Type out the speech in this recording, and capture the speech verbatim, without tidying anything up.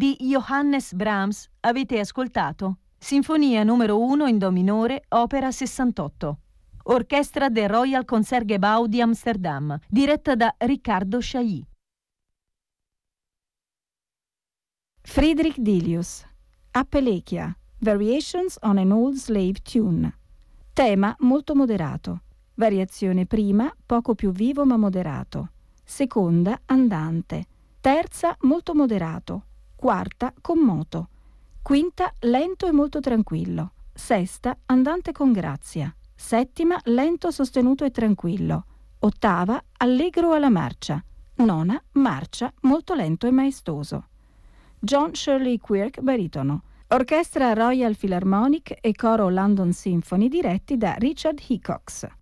di Johannes Brahms avete ascoltato Sinfonia numero uno in Do minore, opera sessantotto. Orchestra del Royal Concertgebouw di Amsterdam, diretta da Riccardo Chailly. Friedrich Delius, Appalachia, Variations on an Old Slave Tune. Tema molto moderato. Variazione prima, poco più vivo ma moderato. Seconda, andante. Terza, molto moderato. Quarta, con moto. Quinta, lento e molto tranquillo. Sesta, andante con grazia. Settima, lento, sostenuto e tranquillo. Ottava, allegro alla marcia. Nona, marcia, molto lento e maestoso. John Shirley Quirk, baritono. Orchestra Royal Philharmonic e coro London Symphony diretti da Richard Hickox.